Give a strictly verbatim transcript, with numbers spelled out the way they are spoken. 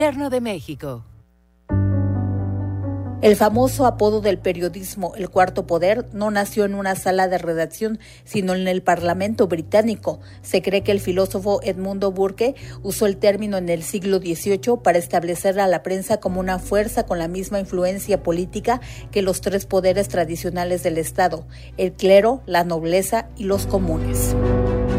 Gobierno de México. El famoso apodo del periodismo, el cuarto poder, no nació en una sala de redacción, sino en el Parlamento británico. Se cree que el filósofo Edmundo Burke usó el término en el siglo dieciocho para establecer a la prensa como una fuerza con la misma influencia política que los tres poderes tradicionales del Estado: el clero, la nobleza y los comunes.